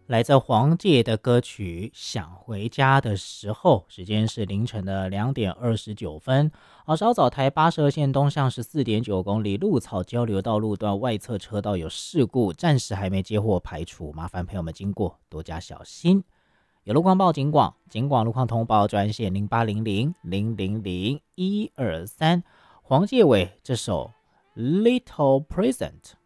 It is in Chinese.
来自黄玠的歌曲《想回家的时候》，时间是凌晨的2:29。稍早台82线东向14.9公里鹿草交流道路段外侧车道有事故，暂时还没接获排除，麻烦朋友们经过多加小心。有路况报警广路况通报专线0800-000-123。黄玠尾这首 Little Present。